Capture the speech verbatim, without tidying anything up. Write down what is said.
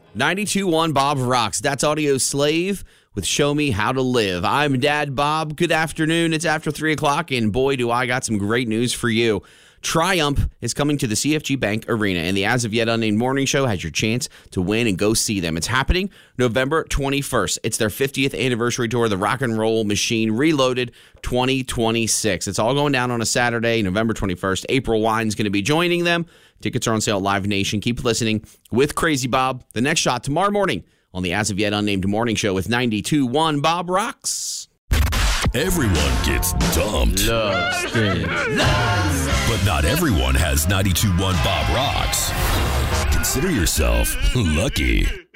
ninety-two point one Bob Rocks. That's Audio Slave with Show Me How to Live. I'm Dad Bob. Good afternoon. It's after three o'clock, and boy, do I got some great news for you. Triumph is coming to the C F G Bank Arena, and the As of Yet Unnamed Morning Show has your chance to win and go see them. It's happening November twenty-first. It's their fiftieth anniversary tour, the Rock and Roll Machine Reloaded twenty twenty-six. It's all going down on a Saturday, November twenty-first. April Wine's going to be joining them. Tickets are on sale at Live Nation. Keep listening with Crazy Bob. The next shot tomorrow morning on the As of Yet Unnamed Morning Show with ninety-two point one Bob Rocks. Everyone gets dumped. Loves But not everyone has ninety-two point one Bob Rocks. Consider yourself lucky.